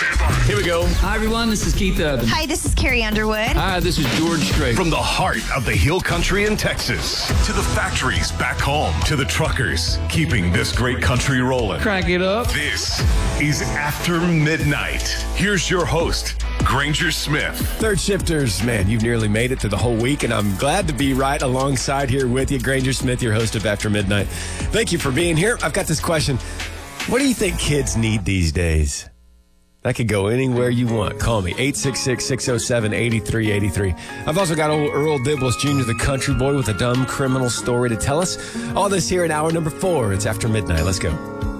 Here we go. Hi, everyone. This is Keith Urban. Hi, this is Carrie Underwood. Hi, this is George Strait. From the heart of the Hill Country in Texas to the factories back home to the truckers keeping this great country rolling. Crank it up. This is After Midnight. Here's your host, Granger Smith. Third shifters, man, you've nearly made it through the whole week, and I'm glad to be right alongside here with you. Granger Smith, your host of After Midnight. Thank you for being here. I've got this question. What do you think kids need these days? That could go anywhere you want. Call me, 866-607-8383. I've also got old Earl Dibbles Jr., the country boy with a dumb criminal story to tell us. All this here in hour number 4. It's After Midnight. Let's go.